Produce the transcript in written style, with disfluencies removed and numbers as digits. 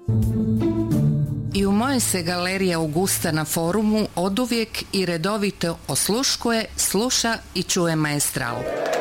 I u mojoj se galerija Augusta na forumu oduvijek i redovito osluškuje, sluša i čuje Maestral.